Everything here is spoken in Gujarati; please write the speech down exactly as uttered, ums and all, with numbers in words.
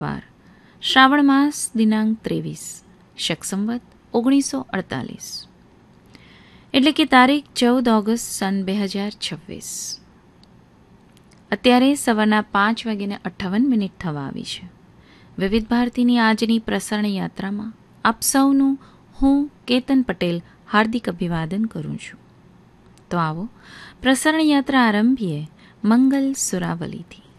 વાર શ્રાવણ માસ દિનાંક ત્રેવીસ શક સંવત ઓગણીસો અડતાલીસ એટલે કે તારીખ ચૌદ ઓગસ્ટ સન બે હજાર છવ્વીસ. અત્યારે સવારના પાંચ વાગ્યાને અઠ્ઠાવન મિનિટ થવા આવી છે. વિવિધ ભારતીની આજની પ્રસારણ યાત્રામાં આપ સૌનું હું કેતન પટેલ હાર્દિક અભિવાદન કરું છું. તો આવો પ્રસારણ યાત્રા આરંભીએ મંગલ સુરાવલીથી.